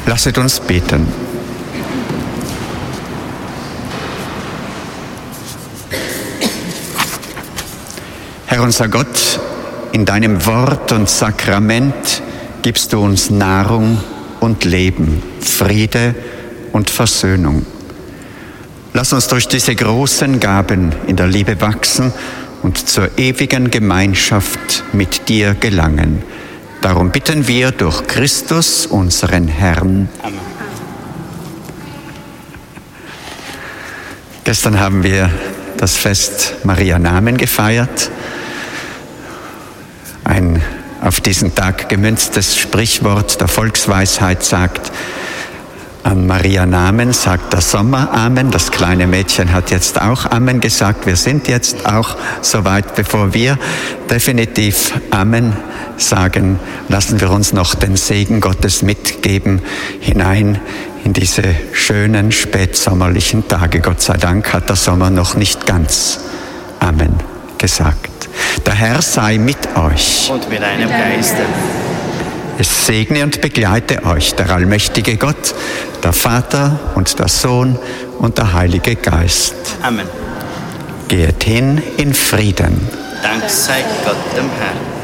Lasset uns beten. Herr unser Gott, in deinem Wort und Sakrament gibst du uns Nahrung und Leben, Friede und Versöhnung. Lass uns durch diese großen Gaben in der Liebe wachsen und zur ewigen Gemeinschaft mit dir gelangen. Darum bitten wir durch Christus, unseren Herrn. Amen. Gestern haben wir das Fest Maria Namen gefeiert. Ein auf diesen Tag gemünztes Sprichwort der Volksweisheit sagt: An Maria Namen sagt der Sommer Amen. Das kleine Mädchen hat jetzt auch Amen gesagt. Wir sind jetzt auch soweit. Bevor wir definitiv Amen sagen, lassen wir uns noch den Segen Gottes mitgeben hinein in diese schönen spätsommerlichen Tage. Gott sei Dank hat der Sommer noch nicht ganz Amen gesagt. Der Herr sei mit euch. Und mit deinem Geiste. Es segne und begleite euch der allmächtige Gott, der Vater und der Sohn und der Heilige Geist. Amen. Geht hin in Frieden. Dank sei Gott dem Herrn.